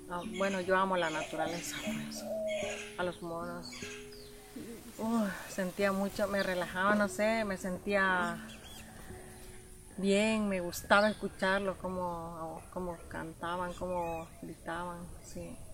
Bueno, yo amo la naturaleza, por eso, a los monos. Sentía mucho, me relajaba, no sé, me sentía bien, me gustaba escucharlos, cómo cantaban, cómo gritaban, sí.